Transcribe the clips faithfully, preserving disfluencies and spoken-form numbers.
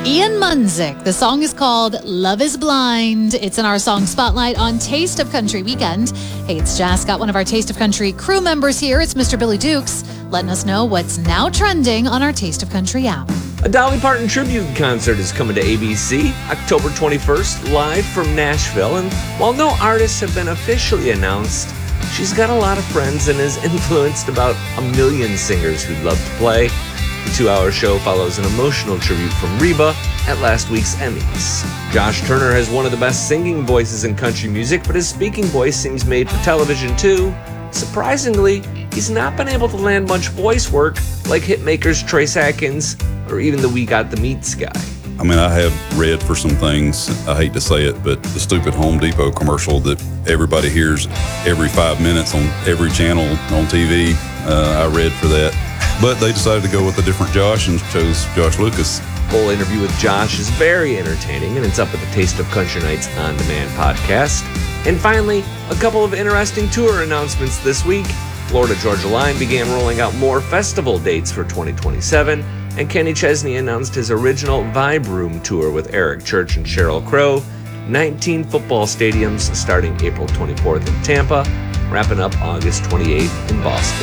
Ian Munzik. The song is called Love is Blind. It's in our song spotlight on Taste of Country Weekend. Hey, it's Jess, got one of our Taste of Country crew members here. It's Mister Billy Dukes, letting us know what's now trending on our Taste of Country app. A Dolly Parton tribute concert is coming to A B C October twenty-first, live from Nashville. And while no artists have been officially announced, she's got a lot of friends and has influenced about a million singers who'd love to play. The two-hour show follows an emotional tribute from Reba at last week's Emmys. Josh Turner has one of the best singing voices in country music, but his speaking voice seems made for television too. Surprisingly, he's not been able to land much voice work like hitmakers Trace Atkins or even the We Got the Meats guy. I mean, I have read for some things, I hate to say it, but the stupid Home Depot commercial that everybody hears every five minutes on every channel on T V, uh, I read for that. But they decided to go with a different Josh and chose Josh Lucas. Full interview with Josh is very entertaining, and it's up at the Taste of Country Nights On Demand podcast. And finally, a couple of interesting tour announcements this week. Florida Georgia Line began rolling out more festival dates for twenty twenty-seven, and Kenny Chesney announced his original Vibe Room tour with Eric Church and Sheryl Crow. nineteen football stadiums starting April twenty-fourth in Tampa, wrapping up August twenty-eighth in Boston.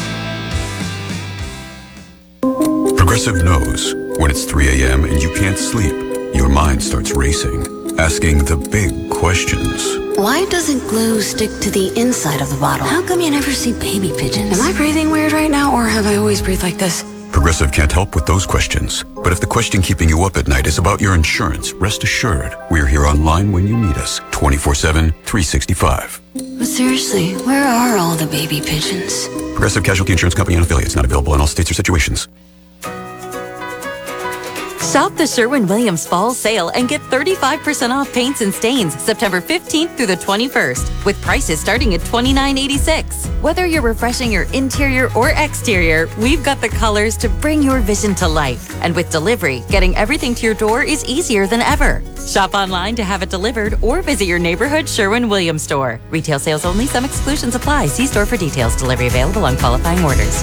Progressive knows when it's three a.m. and you can't sleep, your mind starts racing, asking the big questions. Why doesn't glue stick to the inside of the bottle? How come you never see baby pigeons? Am I breathing weird right now, or have I always breathed like this? Progressive can't help with those questions. But if the question keeping you up at night is about your insurance, rest assured, we're here online when you need us, twenty-four seven, three sixty-five. But seriously, where are all the baby pigeons? Progressive Casualty Insurance Company and affiliates, not available in all states or situations. Shop the Sherwin-Williams Fall Sale and get thirty-five percent off paints and stains September fifteenth through the twenty-first, with prices starting at twenty-nine eighty-six. Whether you're refreshing your interior or exterior, we've got the colors to bring your vision to life. And with delivery, getting everything to your door is easier than ever. Shop online to have it delivered or visit your neighborhood Sherwin-Williams store. Retail sales only. Some exclusions apply. See store for details. Delivery available on qualifying orders.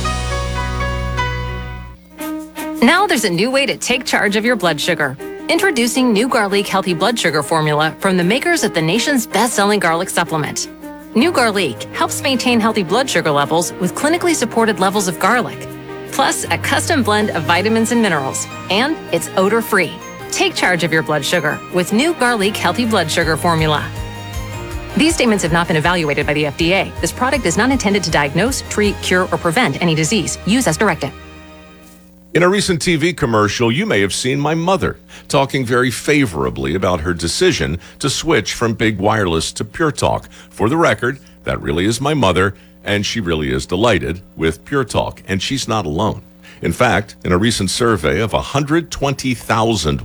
Now there's a new way to take charge of your blood sugar. Introducing New Garlic Healthy Blood Sugar Formula from the makers of the nation's best-selling garlic supplement. New Garlic helps maintain healthy blood sugar levels with clinically supported levels of garlic, plus a custom blend of vitamins and minerals, and it's odor-free. Take charge of your blood sugar with New Garlic Healthy Blood Sugar Formula. These statements have not been evaluated by the F D A. This product is not intended to diagnose, treat, cure, or prevent any disease. Use as directed. In a recent T V commercial, you may have seen my mother talking very favorably about her decision to switch from Big Wireless to Pure Talk. For the record, that really is my mother, and she really is delighted with Pure Talk, and she's not alone. In fact, in a recent survey of one hundred twenty thousand